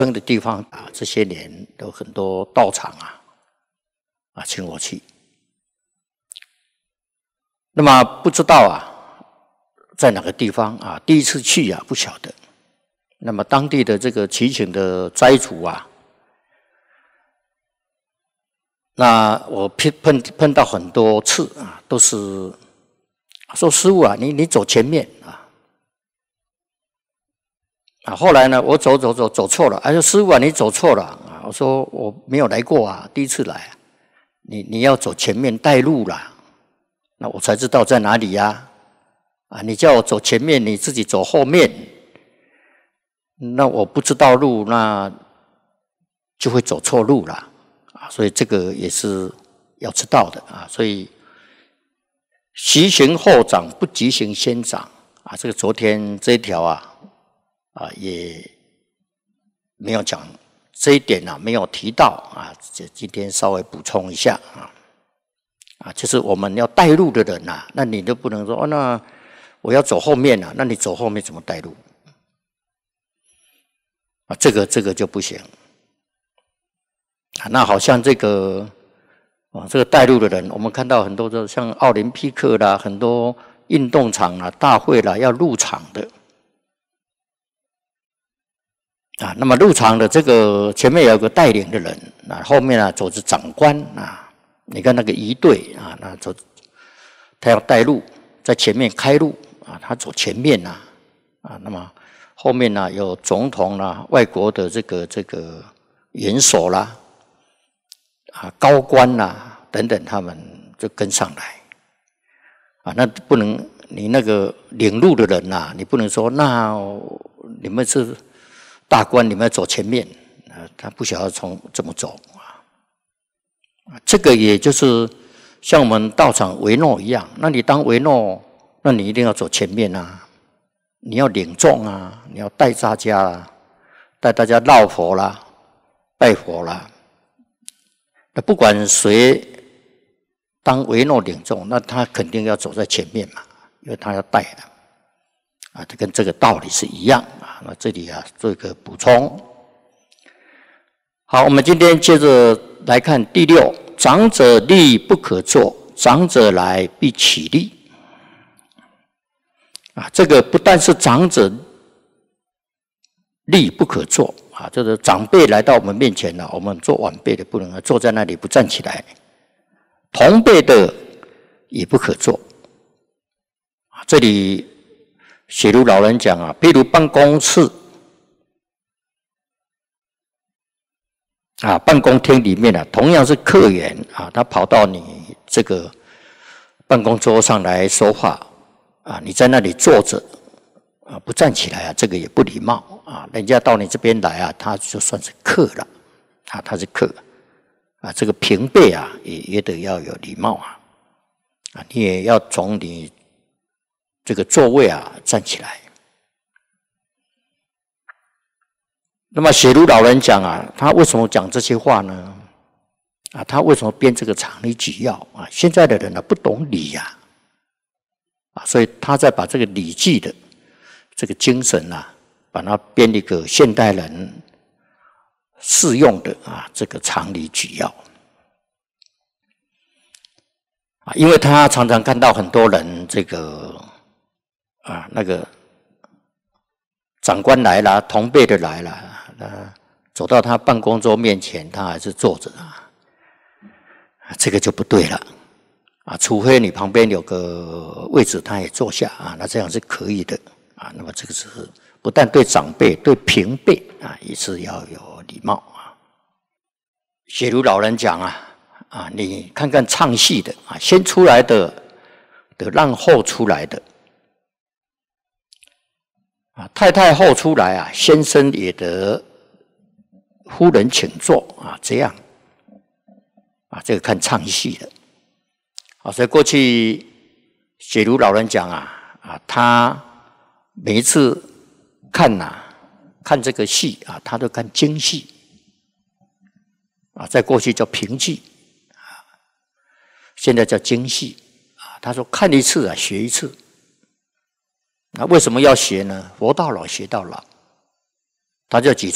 生的地方啊，这些年有很多道场请我去。那么不知道在哪个地方第一次去不晓得。那么当地的这个祈请的斋主那我碰到很多次都是说师父你走前面后来呢，我走错了，说师父你走错了我说我没有来过第一次来你要走前面带路啦，那我才知道在哪里你叫我走前面，你自己走后面，那我不知道路，那就会走错路了所以这个也是要知道的所以习行后长，不急行先长这个昨天这一条也没有讲这一点没有提到今天稍微补充一下就是我们要带路的人那你就不能说那我要走后面那你走后面怎么带路这个就不行那好像这个带路的人，我们看到很多的像奥林匹克啦，很多运动场大会啦要入场的那么入场的这个前面有个带领的人后面走着长官你看那个仪队那走，他要带路，在前面开路他走前面那么后面有总统外国的这个元首啦高官等等，他们就跟上来那不能你那个领路的人你不能说那你们是大官，你们要走前面他不晓得怎么走这个也就是像我们道场维诺一样，那你当维诺，那你一定要走前面你要领众你要带大家带大家绕佛啦，拜佛啦。那不管谁当维诺领众，那他肯定要走在前面嘛，因为他要带这跟这个道理是一样那这里做一个补充。好，我们今天接着来看第六，长者立不可坐，长者来必起立这个不但是长者立不可坐就是长辈来到我们面前我们做晚辈的不能坐在那里不站起来，同辈的也不可坐这里写如老人讲譬如办公室办公厅里面同样是客员他跑到你这个办公桌上来说话你在那里坐着不站起来这个也不礼貌人家到你这边来他就算是客了他是客这个平辈也得要有礼貌你也要从你这个座位站起来。那么写如老人讲他为什么讲这些话呢他为什么编这个常理举要现在的人不懂礼所以他在把这个《礼记》的这个精神把它编一个现代人适用的这个常理举要因为他常常看到很多人这个那个长官来了，同辈的来了走到他办公桌面前他还是坐着这个就不对了除非你旁边有个位置他也坐下那这样是可以的那么这个是不但对长辈对平辈也是要有礼貌写如老人讲你看看唱戏的先出来的得让后出来的太太后出来先生也得夫人请坐这样这个看唱戏的所以过去写如老人讲他每一次看这个戏他都看京戏在过去叫评剧现在叫京戏他说看一次学一次为什么要学呢？活到老学到老他就举